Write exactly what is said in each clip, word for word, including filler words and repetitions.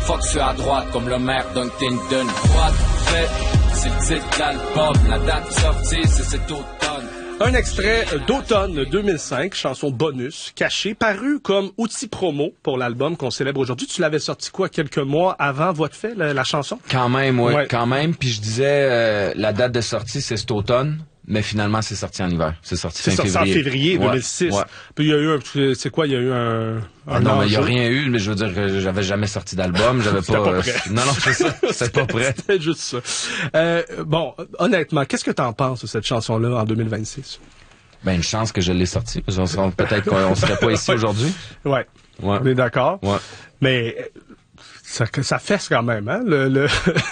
Fuck ceux à droite comme le maire d'Huntington. Droite, fait, c'est le titre de l'album. La date de sortie, c'est cet automne. Un extrait d'automne deux mille cinq, chanson bonus, cachée, paru comme outil promo pour l'album qu'on célèbre aujourd'hui. Tu l'avais sorti quoi, quelques mois avant Voix de fait, la, la chanson? Quand même, oui, ouais. quand même. Puis je disais, euh, la date de sortie, c'est cet automne. Mais finalement, c'est sorti en hiver. C'est sorti fin février. C'est sorti en février deux mille six. Ouais, ouais. Puis il y a eu un... C'est quoi? Il y a eu un... Ah un non, mais il enjeu. y a rien eu. Mais je veux dire que j'avais jamais sorti d'album. J'avais pas... pas euh, prêt. Non, non, c'est ça. C'était pas prêt. C'était juste ça. Euh, bon, honnêtement, qu'est-ce que t'en penses de cette chanson-là en deux mille vingt-six? Ben, une chance que je l'ai sortie. Parce qu'on peut-être qu'on serait pas ici aujourd'hui. Ouais. Ouais. On est d'accord. Ouais. Mais... Ça, ça fesse quand même, hein, le... le...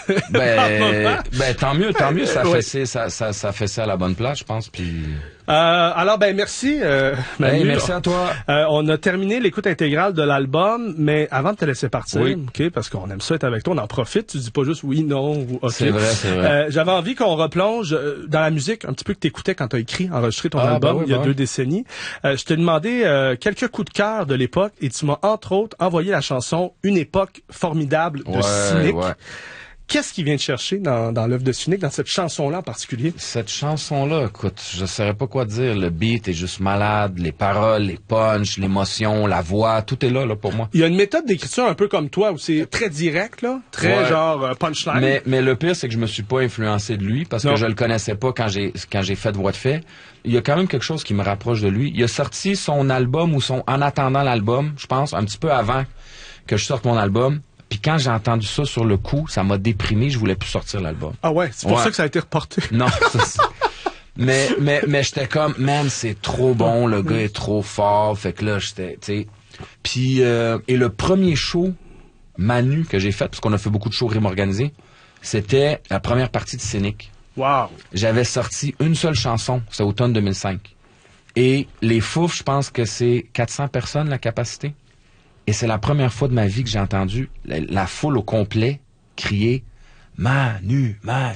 ben, ben, tant mieux, tant mieux, ça ouais. fait ça, ça, ça fait ça à la bonne place, je pense, puis... Euh, alors, ben, merci, euh, Manu. Hey, merci à toi. Euh, on a terminé l'écoute intégrale de l'album, mais avant de te laisser partir, oui. ok, parce qu'on aime ça être avec toi, on en profite, tu dis pas juste oui, non, ou ok. C'est vrai, c'est vrai. Euh, j'avais envie qu'on replonge dans la musique, un petit peu que t'écoutais quand t'as écrit, enregistré ton ah, album, ben oui, il y a ben deux oui. décennies. Euh, je t'ai demandé euh, quelques coups de cœur de l'époque, et tu m'as entre autres envoyé la chanson Une époque formidable de ouais, Cynic. Ouais. Qu'est-ce qu'il vient de chercher dans, dans l'œuvre de Cynic, dans cette chanson-là en particulier? Cette chanson-là, écoute, je saurais pas quoi dire. Le beat est juste malade, les paroles, les punchs, l'émotion, la voix, tout est là, là, pour moi. Il y a une méthode d'écriture un peu comme toi, où c'est très direct, là, très ouais. genre euh, punchline. Mais, mais le pire, c'est que je me suis pas influencé de lui, parce non. que je le connaissais pas quand j'ai quand j'ai fait Voix de fait. Il y a quand même quelque chose qui me rapproche de lui. Il a sorti son album, ou son En attendant l'album, je pense, un petit peu avant que je sorte mon album. Puis quand j'ai entendu ça sur le coup, ça m'a déprimé, je voulais plus sortir l'album. Ah ouais, c'est pour ouais. ça que ça a été reporté. Non, ça, c'est... mais mais mais j'étais comme man, c'est trop bon, le gars est trop fort, fait que là j'étais, tu sais. Puis euh, et le premier show Manu que j'ai fait, parce qu'on a fait beaucoup de shows rimes organisés, c'était la première partie de Cynic. Wow. J'avais sorti une seule chanson, c'est automne deux mille cinq. Et les Fouf, je pense que c'est quatre cents personnes la capacité. Et c'est la première fois de ma vie que j'ai entendu la, la foule au complet crier « Manu, Manu ».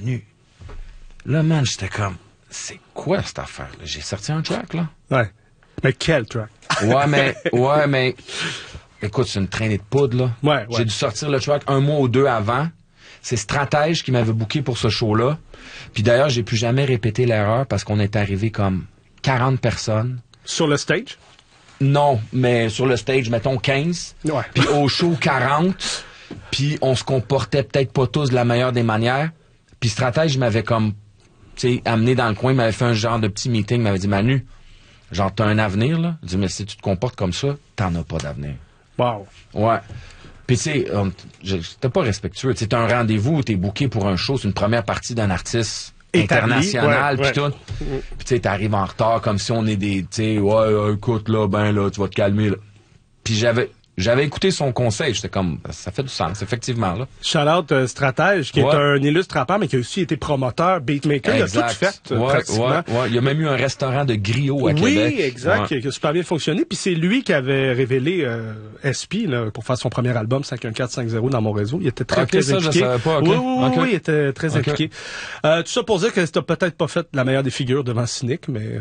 Là, man, j'étais comme « C'est quoi cette affaire-là? » J'ai sorti un track, là. Ouais. Mais quel track? Ouais, mais... Ouais, mais... Écoute, c'est une traînée de poudre, là. Ouais, ouais. J'ai dû sortir le track un mois ou deux avant. C'est Stratège qui m'avait booké pour ce show-là. Puis d'ailleurs, j'ai plus jamais répété l'erreur parce qu'on est arrivé comme quarante personnes. Sur le stage? Non, mais sur le stage, mettons quinze. Ouais. Puis au show, quarante. Puis on se comportait peut-être pas tous de la meilleure des manières. Puis Stratège m'avait comme, tu sais, amené dans le coin, il m'avait fait un genre de petit meeting, il m'avait dit, Manu, genre, t'as un avenir, là? Il dit, mais si tu te comportes comme ça, t'en as pas d'avenir. Wow. Ouais. Puis tu sais, c'était pas respectueux. Tu sais, t'as un rendez-vous, t'es booké pour un show, c'est une première partie d'un artiste international, ouais, puis ouais. tout. Puis tu sais, t'arrives en retard comme si on est des, tu sais, ouais, euh, écoute là, ben là, tu vas te calmer là. Puis j'avais, j'avais écouté son conseil, j'étais comme, ça fait du sens, effectivement là. Shout-out euh, Stratège, qui ouais. est un illustre rappeur, mais qui a aussi été promoteur, beatmaker, exact. il a tout fait, ouais, pratiquement. Ouais, ouais. Il y a même eu un restaurant de griot à oui, Québec. Oui, exact, ouais. qui a super bien fonctionné. Puis c'est lui qui avait révélé euh, S P là, pour faire son premier album cinq un quatre cinq zéro dans mon réseau. Il était très, okay, très ça, impliqué. Je savais pas, okay. Oui, oui, okay. oui, il était très okay. impliqué. Euh, tout ça pour dire que t'as peut-être pas fait la meilleure des figures devant Cynic, mais...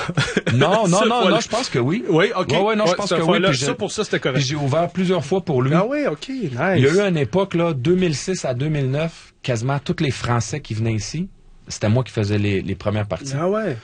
non, non, non, non, je pense que oui. Oui, OK. Ouais, ouais, non, ouais, je pense que oui. Là, puis ça, pour ça, c'était correct. Puis j'ai ouvert plusieurs fois pour lui. Ah oui, OK, nice. Il y a eu une époque, là, deux mille six à deux mille neuf, quasiment tous les Français qui venaient ici, c'était moi qui faisais les, les premières parties. Ah ouais.